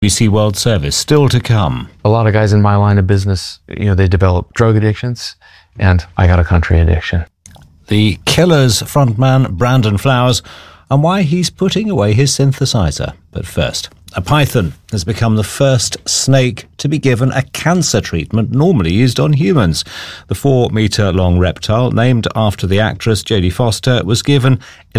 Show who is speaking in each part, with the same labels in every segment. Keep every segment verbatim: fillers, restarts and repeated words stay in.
Speaker 1: B B C World Service, still to come.
Speaker 2: A lot of guys in my line of business, you know, they develop drug addictions, and I got a country addiction.
Speaker 1: The Killers frontman Brandon Flowers, and why he's putting away his synthesizer. But first, a python has become the first snake to be given a cancer treatment normally used on humans. The four-metre-long reptile, named after the actress Jodie Foster, was given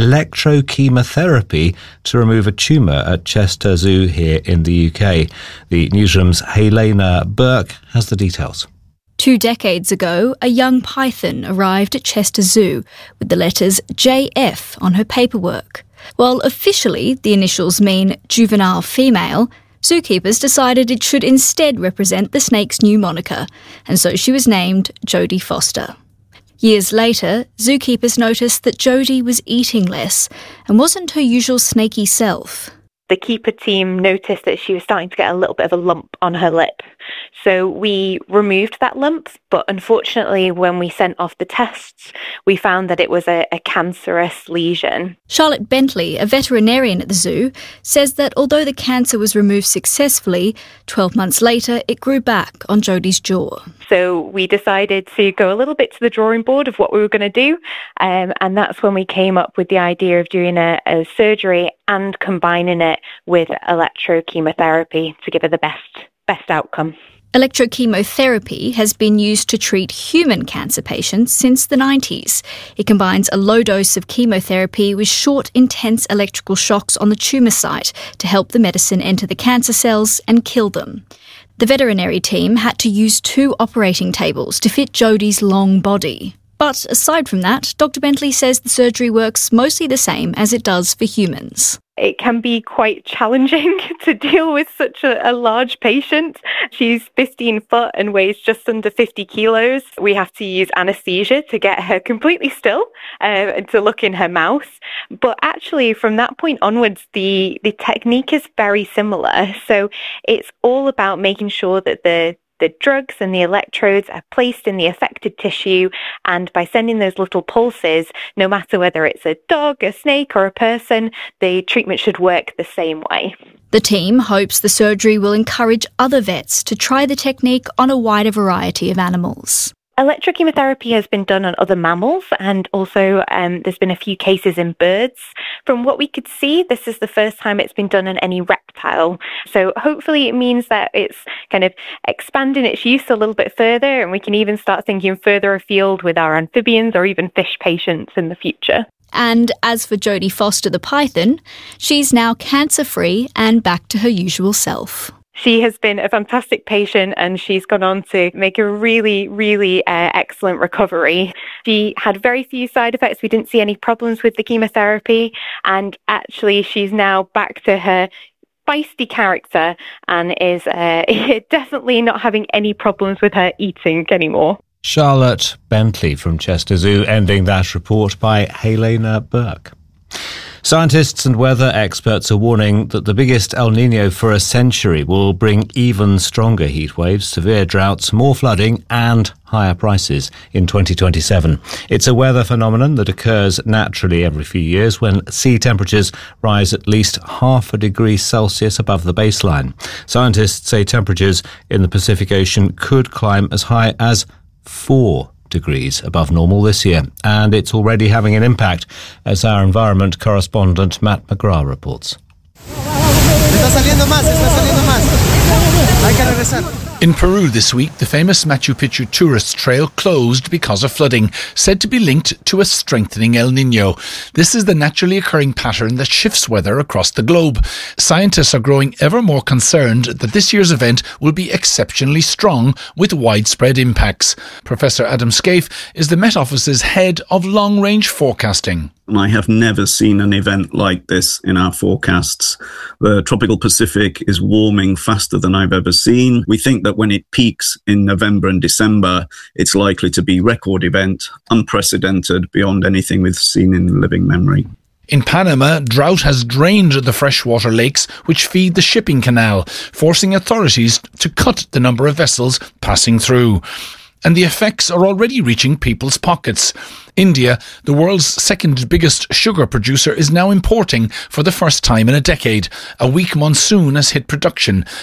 Speaker 1: electrochemotherapy to remove a tumour at Chester Zoo here in the U K. The newsroom's Helena Burke has the details.
Speaker 3: Two decades ago, a young python arrived at Chester Zoo with the letters J F on her paperwork. While officially the initials mean juvenile female, zookeepers decided it should instead represent the snake's new moniker, and so she was named Jodie Foster. Years later, zookeepers noticed that Jodie was eating less and wasn't her usual snaky self.
Speaker 4: The keeper team noticed that she was starting to get a little bit of a lump on her lip. So we removed that lump, but unfortunately when we sent off the tests, we found that it was a, a cancerous lesion.
Speaker 3: Charlotte Bentley, a veterinarian at the zoo, says that although the cancer was removed successfully, twelve months later it grew back on Jodie's jaw.
Speaker 4: So we decided to go a little bit to the drawing board of what we were going to do, um, and that's when we came up with the idea of doing a, a surgery and combining it with electrochemotherapy to give her the best best outcome.
Speaker 3: Electrochemotherapy has been used to treat human cancer patients since the nineties. It combines a low dose of chemotherapy with short, intense electrical shocks on the tumour site to help the medicine enter the cancer cells and kill them. The veterinary team had to use two operating tables to fit Jodie's long body. But aside from that, Doctor Bentley says the surgery works mostly the same as it does for humans.
Speaker 4: It can be quite challenging to deal with such a, a large patient. She's fifteen foot and weighs just under fifty kilos. We have to use anaesthesia to get her completely still uh, and to look in her mouth. But actually, from that point onwards, the, the technique is very similar. So it's all about making sure that the The drugs and the electrodes are placed in the affected tissue, and by sending those little pulses, no matter whether it's a dog, a snake or a person, the treatment should work the same way.
Speaker 3: The team hopes the surgery will encourage other vets to try the technique on a wider variety of animals.
Speaker 4: Electrochemotherapy has been done on other mammals, and also um, there's been a few cases in birds. From what we could see, this is the first time it's been done on any reptile. So hopefully it means that it's kind of expanding its use a little bit further, and we can even start thinking further afield with our amphibians or even fish patients in the future.
Speaker 3: And as for Jodie Foster the python, she's now cancer-free and back to her usual self.
Speaker 4: She has been a fantastic patient, and she's gone on to make a really, really uh, excellent recovery. She had very few side effects. We didn't see any problems with the chemotherapy, and actually she's now back to her feisty character and is uh, definitely not having any problems with her eating anymore.
Speaker 1: Charlotte Bentley from Chester Zoo, ending that report by Helena Burke. Scientists and weather experts are warning that the biggest El Niño for a century will bring even stronger heat waves, severe droughts, more flooding and higher prices in twenty twenty-seven. It's a weather phenomenon that occurs naturally every few years when sea temperatures rise at least half a degree Celsius above the baseline. Scientists say temperatures in the Pacific Ocean could climb as high as four degrees above normal this year, and it's already having an impact, as our environment correspondent Matt McGrath reports.
Speaker 5: In Peru this week, the famous Machu Picchu tourist trail closed because of flooding, said to be linked to a strengthening El Niño. This is the naturally occurring pattern that shifts weather across the globe. Scientists are growing ever more concerned that this year's event will be exceptionally strong with widespread impacts. Professor Adam Scaife is the Met Office's head of long-range forecasting.
Speaker 6: And I have never seen an event like this in our forecasts. The tropical Pacific is warming faster than I've ever seen. We think that when it peaks in November and December, it's likely to be a record event, unprecedented beyond anything we've seen in living memory.
Speaker 5: In Panama, drought has drained the freshwater lakes which feed the shipping canal, forcing authorities to cut the number of vessels passing through. and the effects are already reaching people's pockets. India, the world's second biggest sugar producer, is now importing for the first time in a decade. A weak monsoon has hit production,